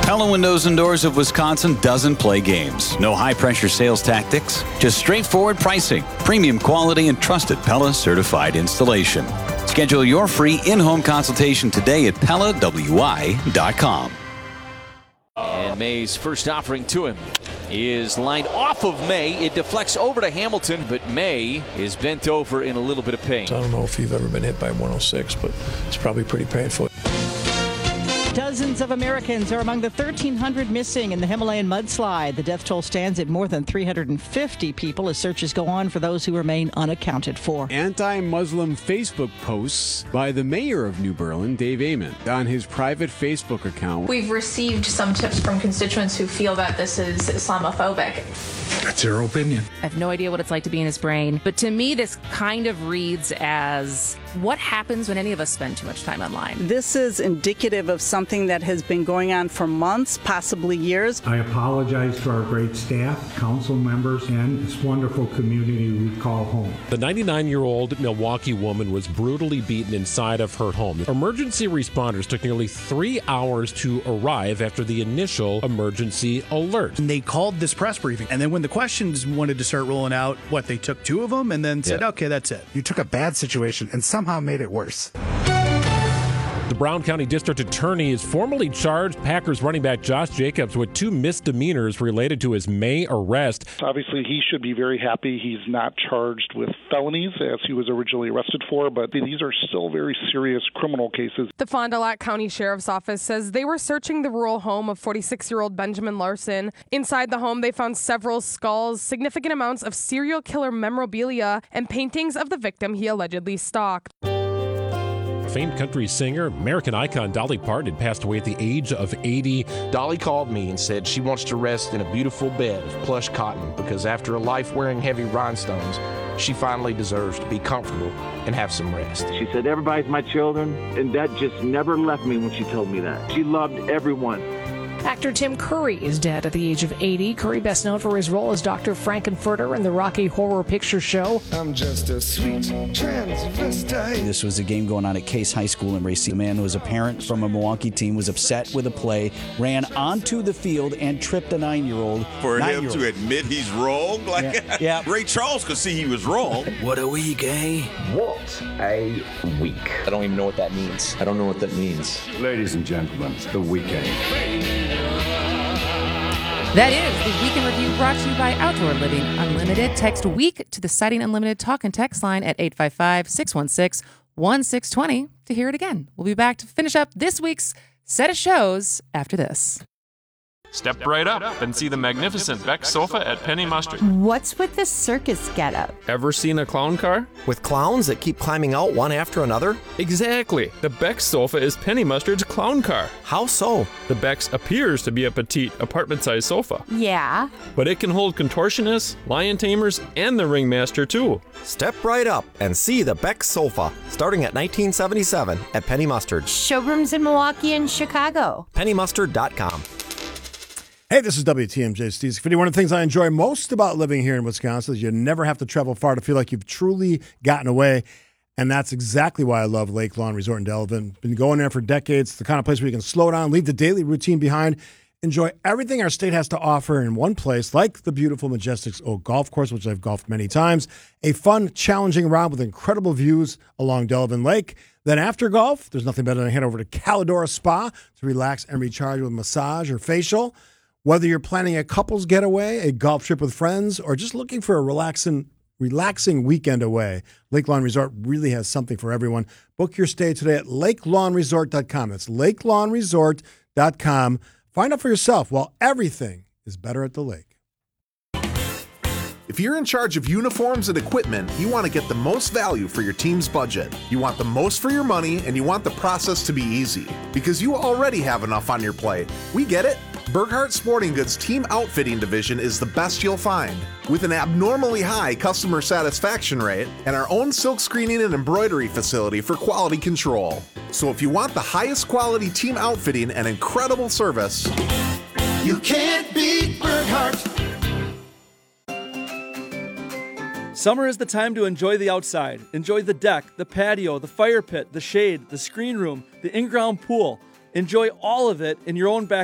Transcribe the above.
Pella Windows and Doors of Wisconsin doesn't play games. No high-pressure sales tactics, just straightforward pricing, premium quality, and trusted Pella certified installation. Schedule your free in-home consultation today at PellaWI.com. And May's first offering to him is lined off of May. It deflects over to Hamilton, but May is bent over in a little bit of pain. I don't know if you've ever been hit by 106, but it's probably pretty painful. Dozens of Americans are among the 1,300 missing in the Himalayan mudslide. The death toll stands at more than 350 people as searches go on for those who remain unaccounted for. Anti-Muslim Facebook posts by the mayor of New Berlin, Dave Amon, on his private Facebook account. We've received some tips from constituents who feel that this is Islamophobic. That's their opinion. I have no idea what it's like to be in his brain, but to me, this kind of reads as what happens when any of us spend too much time online. This is indicative of something that has been going on for months, possibly years. I apologize to our great staff, council members, and this wonderful community we call home. The 99-year-old Milwaukee woman was brutally beaten inside of her home. Emergency responders took nearly 3 hours to arrive after the initial emergency alert. And they called this press briefing, and then when the questions wanted to start rolling out, they took 2 of them and then said, okay, that's it. You took a bad situation and somehow made it worse. The Brown County District Attorney has formally charged Packers running back Josh Jacobs with 2 misdemeanors related to his May arrest. Obviously, he should be very happy he's not charged with felonies as he was originally arrested for, but these are still very serious criminal cases. The Fond du Lac County Sheriff's Office says they were searching the rural home of 46-year-old Benjamin Larson. Inside the home, they found several skulls, significant amounts of serial killer memorabilia, and paintings of the victim he allegedly stalked. Famed country singer, American icon Dolly Parton had passed away at the age of 80. Dolly called me and said she wants to rest in a beautiful bed of plush cotton because after a life wearing heavy rhinestones, she finally deserves to be comfortable and have some rest. She said, everybody's my children, and that just never left me when she told me that. She loved everyone. Actor Tim Curry is dead at the age of 80. Curry, best known for his role as Dr. Frankenfurter in the Rocky Horror Picture Show. I'm just a sweet transvestite. This was a game going on at Case High School in Racine. A man who was a parent from a Milwaukee team was upset with a play, ran onto the field, and tripped a 9-year-old. For him to admit he's wrong? Yeah. Ray Charles could see he was wrong. What a week, eh? What a week. I don't even know what that means. I don't know what that means. Ladies and gentlemen, the weekend. That is the Week in Review brought to you by Outdoor Living Unlimited. Text WEEK to the Siding Unlimited talk and text line at 855-616-1620 to hear it again. We'll be back to finish up this week's set of shows after this. Step right up and see the magnificent Beck sofa at Penny Mustard. What's with the circus getup? Ever seen a clown car? With clowns that keep climbing out one after another? Exactly. The Beck sofa is Penny Mustard's clown car. How so? The Beck's appears to be a petite, apartment-sized sofa. Yeah. But it can hold contortionists, lion tamers, and the ringmaster, too. Step right up and see the Beck sofa, starting at $1977 at Penny Mustard. Showrooms in Milwaukee and Chicago. PennyMustard.com. Hey, this is WTMJ Steve. One of the things I enjoy most about living here in Wisconsin is you never have to travel far to feel like you've truly gotten away. And that's exactly why I love Lake Lawn Resort in Delavan. Been going there for decades. It's the kind of place where you can slow down, leave the daily routine behind, enjoy everything our state has to offer in one place, like the beautiful Majestics Oak Golf Course, which I've golfed many times, a fun, challenging round with incredible views along Delavan Lake. Then after golf, there's nothing better than head over to Calidora Spa to relax and recharge with massage or facial. Whether you're planning a couple's getaway, a golf trip with friends, or just looking for a relaxing weekend away, Lake Lawn Resort really has something for everyone. Book your stay today at lakelawnresort.com. That's lakelawnresort.com. Find out for yourself. Well, everything is better at the lake. If you're in charge of uniforms and equipment, you want to get the most value for your team's budget. You want the most for your money, and you want the process to be easy. Because you already have enough on your plate. We get it. Burkhart Sporting Goods Team Outfitting Division is the best you'll find. With an abnormally high customer satisfaction rate and our own silk screening and embroidery facility for quality control. So if you want the highest quality team outfitting and incredible service, you can't beat Burkhart. Summer is the time to enjoy the outside. Enjoy the deck, the patio, the fire pit, the shade, the screen room, the in-ground pool. Enjoy all of it in your own backyard.